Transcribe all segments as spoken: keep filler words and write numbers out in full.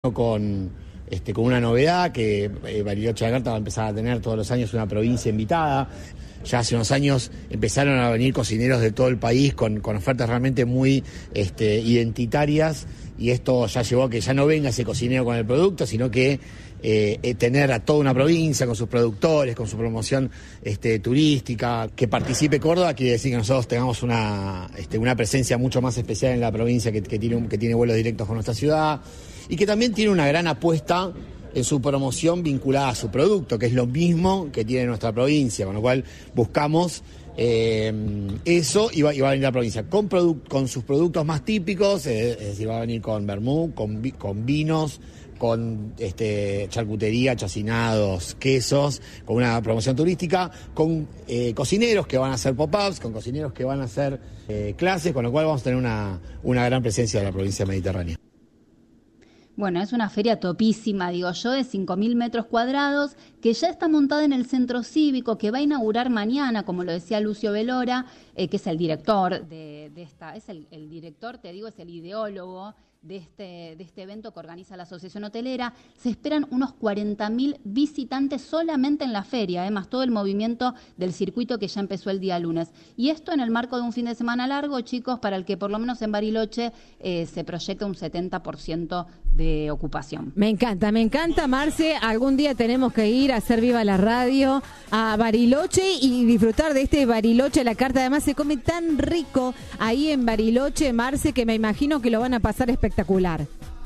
con, este, con una novedad, que eh, Bariloche de la Carta va a empezar a tener todos los años una provincia invitada. Ya hace unos años empezaron a venir cocineros de todo el país con, con ofertas realmente muy este, identitarias, y esto ya llevó a que ya no venga ese cocinero con el producto, sino que eh, tener a toda una provincia con sus productores, con su promoción este, turística, que participe Córdoba, quiere decir que nosotros tengamos una, este, una presencia mucho más especial en la provincia, que, que, tiene, un, que tiene vuelos directos con nuestra ciudad, y que también tiene una gran apuesta en su promoción vinculada a su producto, que es lo mismo que tiene nuestra provincia, con lo cual buscamos eh, eso, y va, y va a venir la provincia con, produ- con sus productos más típicos, eh, es decir, va a venir con vermú, con, vi- con vinos, con este, charcutería, chacinados, quesos, con una promoción turística, con eh, cocineros que van a hacer pop-ups, con cocineros que van a hacer eh, clases, con lo cual vamos a tener una, una gran presencia de la provincia mediterránea. Bueno, es una feria topísima, digo yo, de cinco mil metros cuadrados, que ya está montada en el Centro Cívico, que va a inaugurar mañana, como lo decía Lucio Velora, eh, que es el director de, de esta, es el, el director, te digo, es el ideólogo de este, de este evento que organiza la Asociación Hotelera. Se esperan unos cuarenta mil visitantes solamente en la feria, además todo el movimiento del circuito que ya empezó el día lunes. Y esto en el marco de un fin de semana largo, chicos, para el que por lo menos en Bariloche eh, se proyecta un setenta por ciento de ocupación. Me encanta, me encanta, Marce. Algún día tenemos que ir a hacer viva la radio a Bariloche y disfrutar de este Bariloche a la Carta. Además se come tan rico ahí en Bariloche, Marce, que me imagino que lo van a pasar espectacular.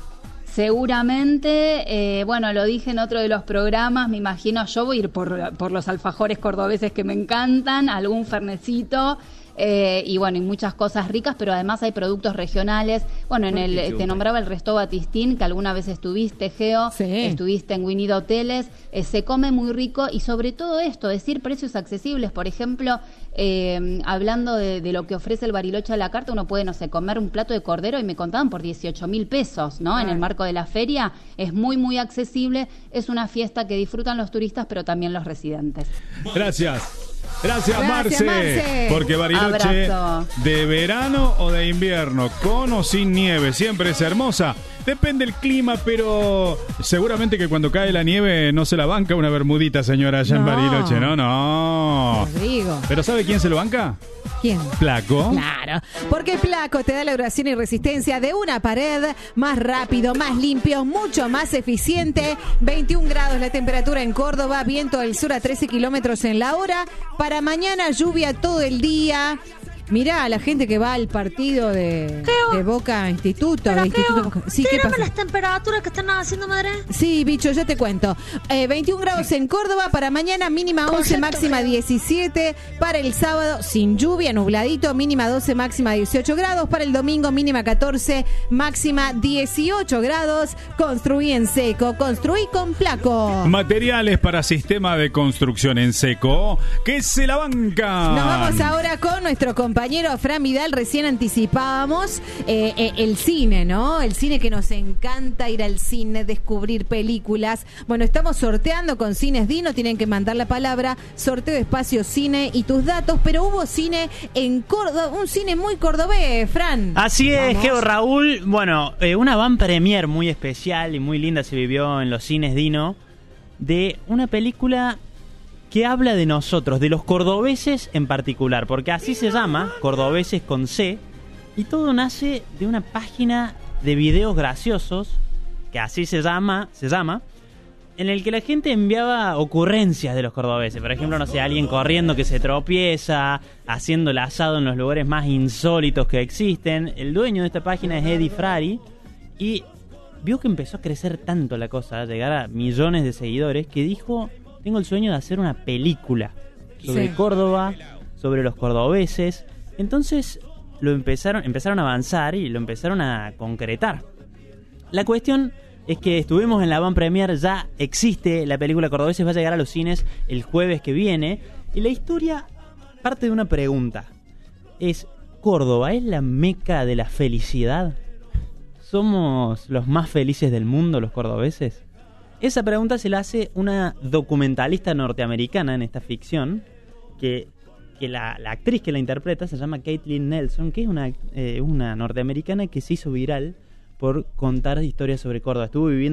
Seguramente, eh, bueno, lo dije en otro de los programas, me imagino, yo voy a ir por, por los alfajores cordobeses que me encantan, algún fernecito. Eh, y bueno, y muchas cosas ricas, pero además hay productos regionales. Bueno, en el te nombraba el Resto Batistín, que alguna vez estuviste, Geo, sí. Estuviste en Winnie Hoteles, eh, se come muy rico, y sobre todo esto, decir precios accesibles. Por ejemplo, eh, hablando de, de lo que ofrece el Bariloche a la Carta, uno puede, no sé, comer un plato de cordero, y me contaban por dieciocho mil pesos, ¿no? Ay. En el marco de la feria, es muy, muy accesible, es una fiesta que disfrutan los turistas, pero también los residentes. Gracias. Gracias, Gracias Marce, Marce. Porque Bariloche, abrazo. ¿De verano o de invierno? ¿Con o sin nieve? Siempre es hermosa. Depende del clima, pero seguramente que cuando cae la nieve no se la banca una bermudita, señora, allá no. en Bariloche. No, no. Rodrigo. ¿Pero sabe quién se lo banca? ¿Quién? Placo. Claro, porque Placo te da la duración y resistencia de una pared, más rápido, más limpio, mucho más eficiente. veintiún grados la temperatura en Córdoba, viento del sur a trece kilómetros en la hora. Para mañana lluvia todo el día. Mirá a la gente que va al partido de, de Boca Instituto. Pero de Instituto Geo, Boca. Sí, ¿qué pasa? las temperaturas que están haciendo, madre. Sí, bicho, ya te cuento. Eh, veintiún grados en Córdoba, para mañana mínima once, Concepto, máxima Geo. diecisiete. Para el sábado, sin lluvia, nubladito, mínima doce, máxima dieciocho grados. Para el domingo, mínima catorce, máxima dieciocho grados. Construí en seco, construí con Placo. Materiales para sistema de construcción en seco, que se la bancan. Nos vamos ahora con nuestro compañero Fran Vidal. Recién anticipábamos eh, eh, el cine, ¿no? El cine, que nos encanta ir al cine, descubrir películas. Bueno, estamos sorteando con Cines Dino, tienen que mandar la palabra sorteo espacio cine y tus datos, pero hubo cine en Córdoba, un cine muy cordobés, Fran. Así es, Vamos. Geo, Raúl. Bueno, eh, una van premier muy especial y muy linda se vivió en los Cines Dino, de una película que habla de nosotros, de los cordobeses en particular, porque así se llama, Cordobeses con C, y todo nace de una página de videos graciosos, que así se llama, se llama, en el que la gente enviaba ocurrencias de los cordobeses. Por ejemplo, no sé, alguien corriendo que se tropieza, haciendo el asado en los lugares más insólitos que existen. El dueño de esta página es Eddie Frari, y vio que empezó a crecer tanto la cosa, a llegar a millones de seguidores, que dijo: tengo el sueño de hacer una película sobre sí. Córdoba, sobre los cordobeses. Entonces lo empezaron, empezaron a avanzar y lo empezaron a concretar. La cuestión es que estuvimos en la van premier, ya existe la película Cordobeses, va a llegar a los cines el jueves que viene. Y la historia parte de una pregunta. Es: ¿Córdoba es la meca de la felicidad? ¿Somos los más felices del mundo los cordobeses? Esa pregunta se la hace una documentalista norteamericana en esta ficción, que, que la, la actriz que la interpreta se llama Caitlin Nelson, que es una, eh, una norteamericana que se hizo viral por contar historias sobre Córdoba. Estuvo viviendo